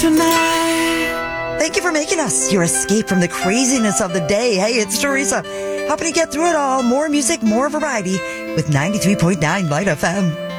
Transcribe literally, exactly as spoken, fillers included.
tonight. Thank you for making us your escape from the craziness of the day. Hey, it's Teresa, helping you get through it all. More music, more variety with ninety-three point nine Light F M.